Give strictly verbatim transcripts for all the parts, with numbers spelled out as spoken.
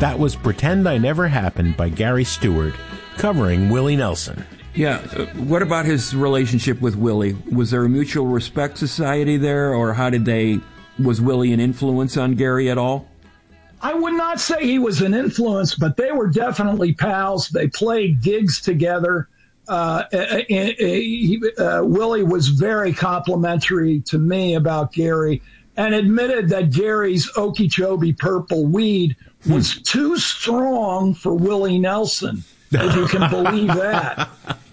That was Pretend I Never Happened by Gary Stewart, covering Willie Nelson. Yeah, uh, what about his relationship with Willie? Was there a mutual respect society there, or how did they, was Willie an influence on Gary at all? I would not say he was an influence, but they were definitely pals. They played gigs together. Uh, uh, uh, Willie was very complimentary to me about Gary and admitted that Gary's Okeechobee Purple weed was hmm. too strong for Willie Nelson, if you can believe that.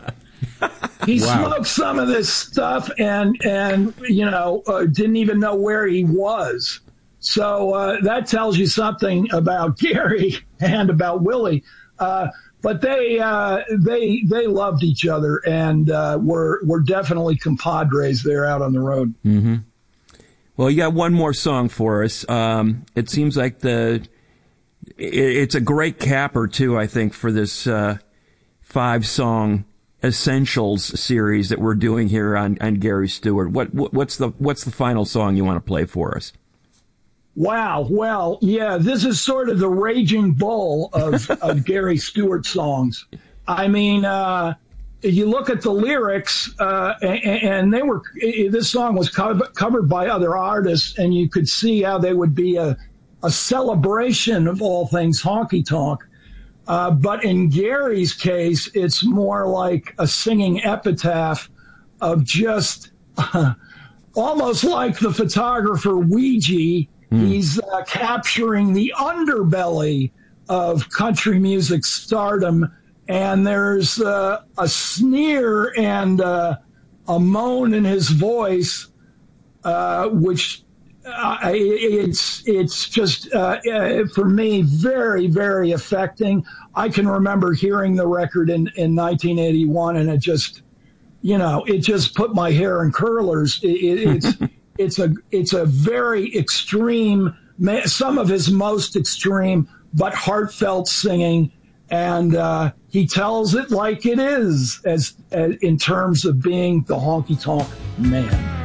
He wow. smoked some of this stuff and, and you know, uh, didn't even know where he was. So uh, that tells you something about Gary and about Willie. Uh, But they uh, they they loved each other and uh, were were definitely compadres there out on the road. Mm-hmm. Well, you got one more song for us. Um, it seems like the it, it's a great capper too. I think for this uh, five song essentials series that we're doing here on, on Gary Stewart. What, what what's the what's the final song you want to play for us? Wow. Well, yeah, this is sort of the raging bull of, of Gary Stewart songs. I mean, uh, you look at the lyrics, uh, and, and they were, this song was co- covered by other artists, and you could see how they would be a, a celebration of all things honky tonk. Uh, but in Gary's case, it's more like a singing epitaph of just uh, almost like the photographer Ouija. He's uh, capturing the underbelly of country music stardom, and there's uh, a sneer and uh, a moan in his voice, uh, which uh, it's it's just uh, for me very very affecting. I can remember hearing the record in, in nineteen eighty-one, and it just you know it just put my hair in curlers. It, it, it's It's a it's a very extreme, some of his most extreme, but heartfelt singing, and uh, he tells it like it is, as, as in terms of being the honky tonk man.